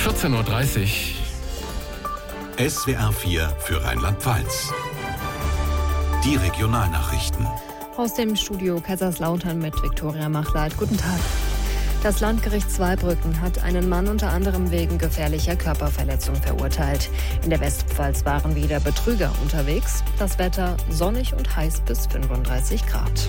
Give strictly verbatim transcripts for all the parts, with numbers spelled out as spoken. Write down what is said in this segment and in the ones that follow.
vierzehn Uhr dreißig. S W R vier für Rheinland-Pfalz. Die Regionalnachrichten. Aus dem Studio Kaiserslautern mit Viktoria Machleit. Guten Tag. Das Landgericht Zweibrücken hat einen Mann unter anderem wegen gefährlicher Körperverletzung verurteilt. In der Westpfalz waren wieder Betrüger unterwegs. Das Wetter sonnig und heiß bis fünfunddreißig Grad.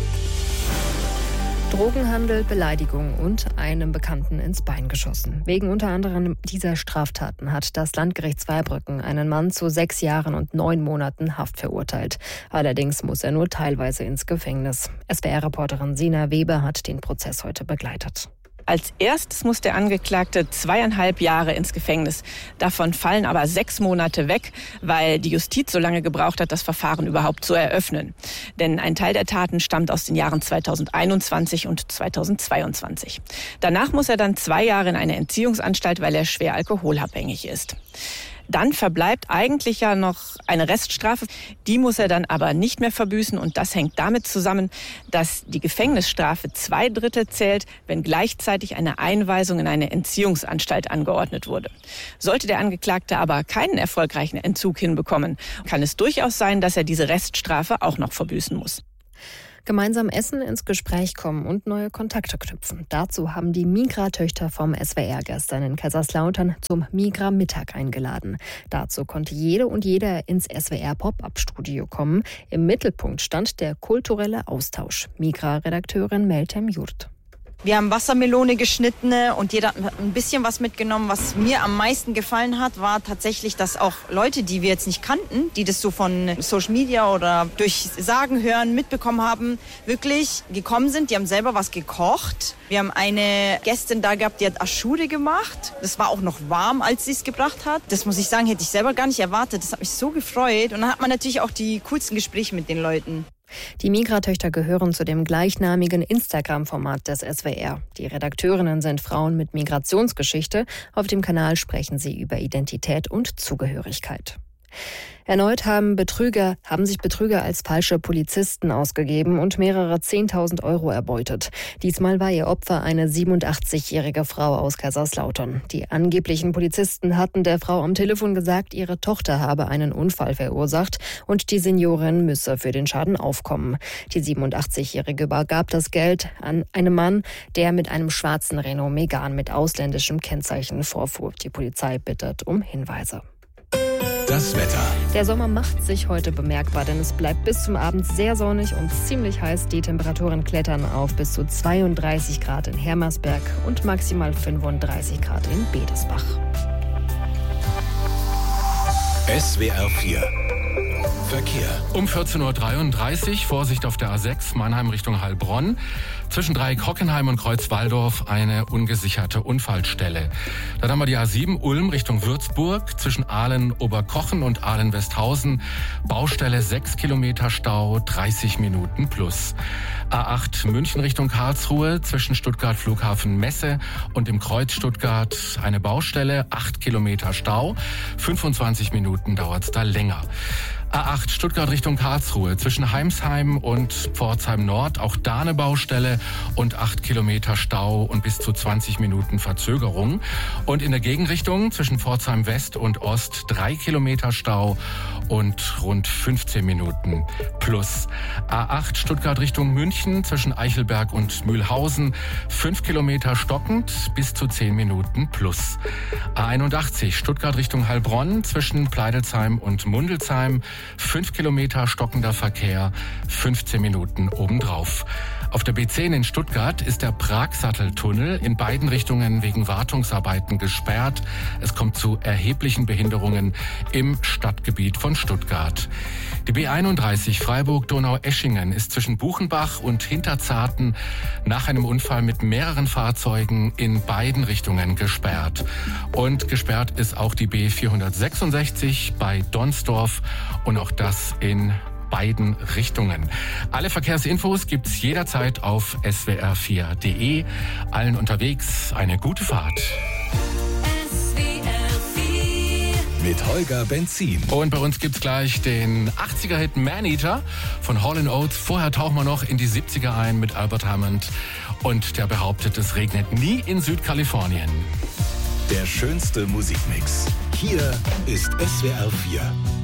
Drogenhandel, Beleidigung und einem Bekannten ins Bein geschossen. Wegen unter anderem dieser Straftaten hat das Landgericht Zweibrücken einen Mann zu sechs Jahren und neun Monaten Haft verurteilt. Allerdings muss er nur teilweise ins Gefängnis. S W R-Reporterin Sina Weber hat den Prozess heute begleitet. Als erstes muss der Angeklagte zweieinhalb Jahre ins Gefängnis. Davon fallen aber sechs Monate weg, weil die Justiz so lange gebraucht hat, das Verfahren überhaupt zu eröffnen. Denn ein Teil der Taten stammt aus den Jahren zweitausendeinundzwanzig und zweitausendzweiundzwanzig. Danach muss er dann zwei Jahre in eine Entziehungsanstalt, weil er schwer alkoholabhängig ist. Dann verbleibt eigentlich ja noch eine Reststrafe. Die muss er dann aber nicht mehr verbüßen. Und das hängt damit zusammen, dass die Gefängnisstrafe zwei Drittel zählt, wenn gleichzeitig eine Einweisung in eine Entziehungsanstalt angeordnet wurde. Sollte der Angeklagte aber keinen erfolgreichen Entzug hinbekommen, kann es durchaus sein, dass er diese Reststrafe auch noch verbüßen muss. Gemeinsam essen, ins Gespräch kommen und neue Kontakte knüpfen. Dazu haben die Migra-Töchter vom S W R gestern in Kaiserslautern zum Migra-Mittag eingeladen. Dazu konnte jede und jeder ins S W R-Pop-Up-Studio kommen. Im Mittelpunkt stand der kulturelle Austausch. Migra-Redakteurin Meltem Jurt. Wir haben Wassermelone geschnitten und jeder hat ein bisschen was mitgenommen. Was mir am meisten gefallen hat, war tatsächlich, dass auch Leute, die wir jetzt nicht kannten, die das so von Social Media oder durch Sagen hören mitbekommen haben, wirklich gekommen sind. Die haben selber was gekocht. Wir haben eine Gästin da gehabt, die hat Aschure gemacht. Das war auch noch warm, als sie es gebracht hat. Das muss ich sagen, hätte ich selber gar nicht erwartet. Das hat mich so gefreut. Und dann hat man natürlich auch die coolsten Gespräche mit den Leuten. Die Migra-Töchter gehören zu dem gleichnamigen Instagram-Format des S W R. Die Redakteurinnen sind Frauen mit Migrationsgeschichte. Auf dem Kanal sprechen sie über Identität und Zugehörigkeit. Erneut haben Betrüger, haben sich Betrüger als falsche Polizisten ausgegeben und mehrere zehntausend Euro erbeutet. Diesmal war ihr Opfer eine siebenundachtzigjährige Frau aus Kaiserslautern. Die angeblichen Polizisten hatten der Frau am Telefon gesagt, ihre Tochter habe einen Unfall verursacht und die Seniorin müsse für den Schaden aufkommen. Die siebenundachtzigjährige übergab das Geld an einen Mann, der mit einem schwarzen Renault Megane mit ausländischem Kennzeichen vorfuhr. Die Polizei bittet um Hinweise. Das Wetter. Der Sommer macht sich heute bemerkbar, denn es bleibt bis zum Abend sehr sonnig und ziemlich heiß. Die Temperaturen klettern auf bis zu zweiunddreißig Grad in Hermersberg und maximal fünfunddreißig Grad in Bedesbach. S W R vier Verkehr. Um vierzehn Uhr dreiunddreißig, Vorsicht auf der A sechs, Mannheim Richtung Heilbronn. Zwischen Dreieck Hockenheim und Kreuz-Walldorf eine ungesicherte Unfallstelle. Dann haben wir die A sieben, Ulm Richtung Würzburg. Zwischen Ahlen-Oberkochen und Ahlen-Westhausen. Baustelle sechs Kilometer Stau, dreißig Minuten plus. A acht, München Richtung Karlsruhe. Zwischen Stuttgart Flughafen Messe und im Kreuz Stuttgart eine Baustelle, acht Kilometer Stau. fünfundzwanzig Minuten dauert es da länger. A acht Stuttgart Richtung Karlsruhe, zwischen Heimsheim und Pforzheim Nord, auch da eine Baustelle und acht Kilometer Stau und bis zu zwanzig Minuten Verzögerung. Und in der Gegenrichtung zwischen Pforzheim West und Ost drei Kilometer Stau und rund fünfzehn Minuten plus. A acht Stuttgart Richtung München, zwischen Eichelberg und Mühlhausen fünf Kilometer stockend, bis zu zehn Minuten plus. A einundachtzig Stuttgart Richtung Heilbronn, zwischen Pleidelsheim und Mundelsheim fünf Kilometer stockender Verkehr, fünfzehn Minuten obendrauf. Auf der B zehn in Stuttgart ist der Pragsatteltunnel in beiden Richtungen wegen Wartungsarbeiten gesperrt. Es kommt zu erheblichen Behinderungen im Stadtgebiet von Stuttgart. Die B einunddreißig Freiburg-Donaueschingen ist zwischen Buchenbach und Hinterzarten nach einem Unfall mit mehreren Fahrzeugen in beiden Richtungen gesperrt. Und gesperrt ist auch die B vierhundertsechsundsechzig bei Donsdorf und auch das in beiden Richtungen. Alle Verkehrsinfos gibt's jederzeit auf S W R vier Punkt de. Allen unterwegs eine gute Fahrt. S W R vier mit Holger Benzin. Und bei uns gibt's gleich den achtziger-Hit Maneater von Hall and Oates. Vorher tauchen wir noch in die siebziger ein mit Albert Hammond. Und der behauptet, es regnet nie in Südkalifornien. Der der schönste Musikmix. Hier ist S W R vier.